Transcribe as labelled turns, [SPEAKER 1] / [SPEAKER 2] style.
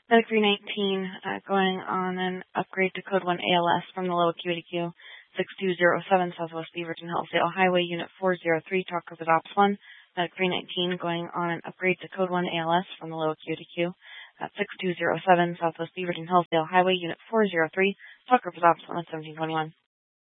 [SPEAKER 1] Medic 319 going on an upgrade to Code 1 ALS from the low acuity queue. 6207 Southwest Beaverton Hillsdale Highway, Unit 403, talk with Ops 1. Medic 319 going on an upgrade to Code 1 ALS from the low acuity queue. 6207 Southwest Beaverton Hillsdale Highway, Unit 403, talk with Ops 1 at 1721.